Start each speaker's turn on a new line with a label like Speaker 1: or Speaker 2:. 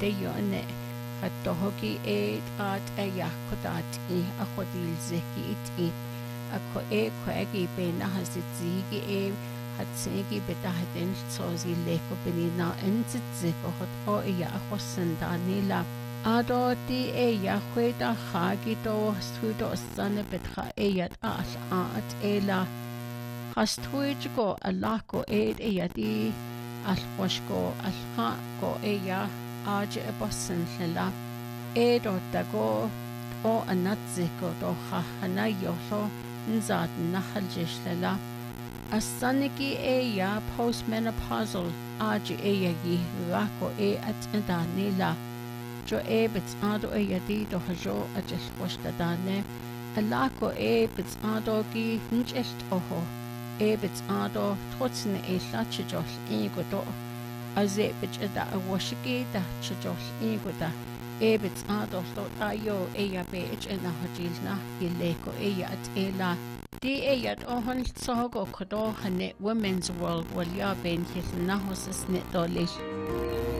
Speaker 1: Deyone Hatohoki aid at a yakodat a hodil zeki it ako quaggy bena has it zigi hatsegi betahden sozi leko benina enziko hot o hossandanila ado di yahweda hagito studo sanne betra yat at ela hastuigo alako yadi alwashko alha go aj bossan lela edo dago o anatziko do hanayolo nzad nahaljishlela Asaniki postmenopausal aji yagi rako atdanila jo bits ado yadi do hajo ajil washtadane alako bits ado gi njest oho bits ado trotsne lachijol igodo aze bits da awashiki da chijol igoda bits ado to ayo be na hajilna gileko at ela Di yat ohon sogo kodo hane Women's World wal ya ben hit na hosas net dolish.